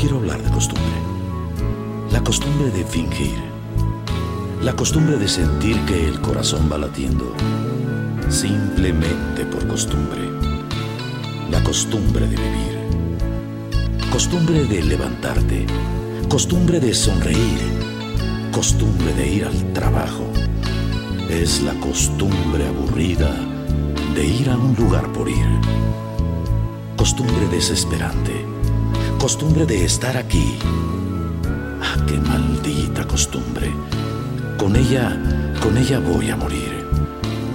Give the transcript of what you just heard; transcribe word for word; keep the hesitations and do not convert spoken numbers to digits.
quiero hablar de costumbre. La costumbre de fingir. La costumbre de sentir que el corazón va latiendo simplemente por costumbre. La costumbre de vivir. Costumbre de levantarte. Costumbre de sonreír. Costumbre de ir al trabajo. Es la costumbre aburrida de ir a un lugar por ir. Costumbre desesperante. Costumbre de estar aquí. Ah, qué maldita costumbre. Con ella, con ella voy a morir.